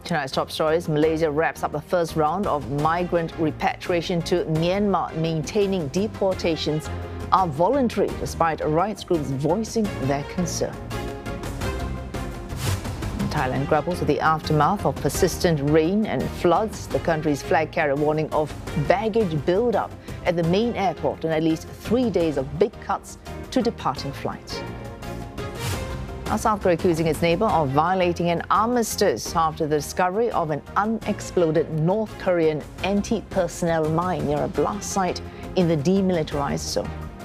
tonight's top stories. Malaysia wraps up the first round of migrant repatriation to Myanmar, maintaining deportations are voluntary, despite rights groups voicing their concern. Thailand grapples with the aftermath of persistent rain and floods. The country's flag carrier warning of baggage build-up at the main airport and at least 3 days of big cuts to departing flights. South Korea accusing its neighbor of violating an armistice after the discovery of an unexploded North Korean anti-personnel mine near a blast site in the demilitarized zone.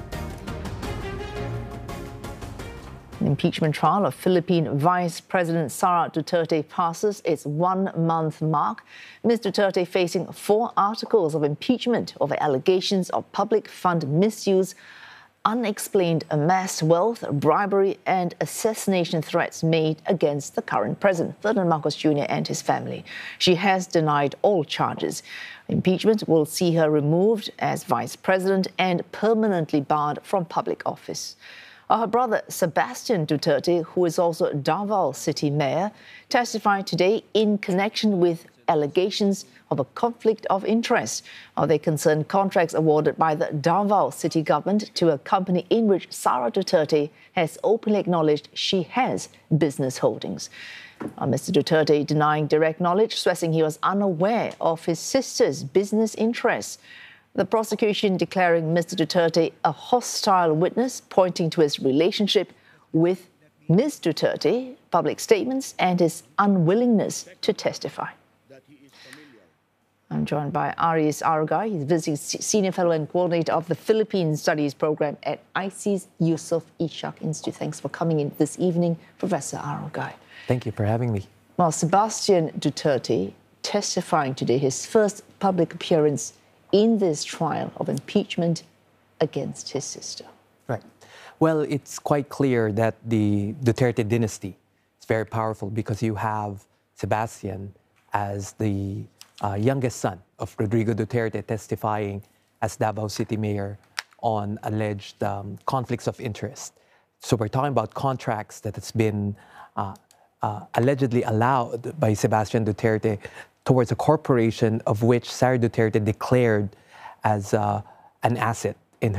An impeachment trial of Philippine Vice President Sara Duterte passes its 1-month mark. Ms. Duterte facing 4 articles of impeachment over allegations of public fund misuse, unexplained amassed wealth, bribery and assassination threats made against the current president, Ferdinand Marcos Jr. and his family. She has denied all charges. Impeachment will see her removed as vice president and permanently barred from public office. Her brother, Sebastian Duterte, who is also Davao City Mayor, testified today in connection with allegations of a conflict of interest. They concern contracts awarded by the Davao City government to a company in which Sara Duterte has openly acknowledged she has business holdings. Mr. Duterte denying direct knowledge, stressing he was unaware of his sister's business interests. The prosecution declaring Mr. Duterte a hostile witness, pointing to his relationship with Ms. Duterte, public statements, and his unwillingness to testify. I'm joined by Aris Arugai. He's visiting Senior Fellow and Coordinator of the Philippine Studies Program at ICE's Yusof Ishak Institute. Thanks for coming in this evening, Professor Arugai. Thank you for having me. Well, Sebastian Duterte testifying today, his first public appearance in this trial of impeachment against his sister. Right. Well, it's quite clear that the Duterte dynasty is very powerful because you have Sebastian as the youngest son of Rodrigo Duterte testifying as Davao City Mayor on alleged conflicts of interest. So we're talking about contracts that has been allegedly allowed by Sebastian Duterte towards a corporation of which Sara Duterte declared as an asset